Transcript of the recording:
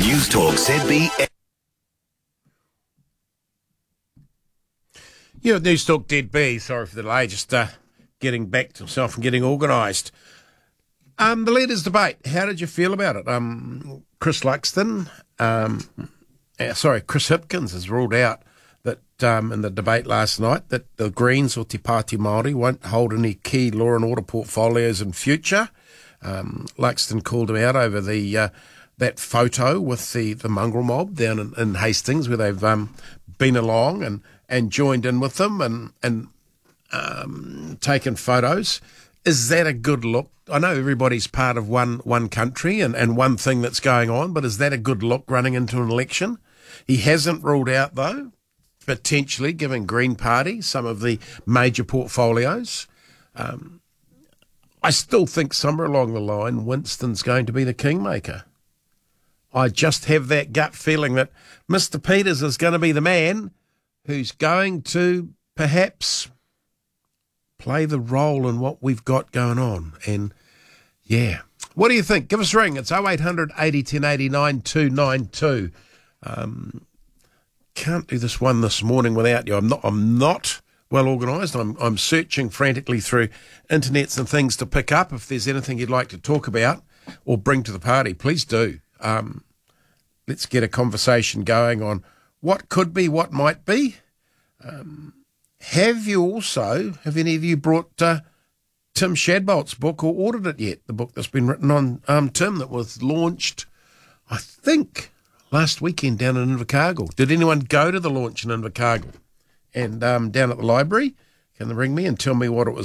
News Talk ZB. Yeah, News Talk ZB. Sorry for the delay, just getting back to myself and getting organised. The leaders' debate, how did you feel about it? Chris Hipkins has ruled out that in the debate last night that the Greens or Te Pāti Māori won't hold any key law and order portfolios in future. Luxton called him out over that photo with the mongrel mob down in Hastings, where they've been along and joined in with them and taken photos. Is that a good look? I know everybody's part of one country and one thing that's going on, but is that a good look running into an election? He hasn't ruled out, though, potentially giving Green Party some of the major portfolios. I still think somewhere along the line, Winston's going to be the kingmaker. I just have that gut feeling that Mr. Peters is going to be the man who's going to perhaps play the role in what we've got going on. And, yeah. What do you think? Give us a ring. It's 0800 80 10 89 292. Can't do this one this morning without you. I'm not well organised. I'm searching frantically through internets and things to pick up. If there's anything you'd like to talk about or bring to the party, please do. Let's get a conversation going on what could be, what might be. Have any of you brought Tim Shadbolt's book or ordered it yet? The book that's been written on Tim that was launched, I think, last weekend down in Invercargill. Did anyone go to the launch in Invercargill? And down at the library, can they ring me and tell me what it was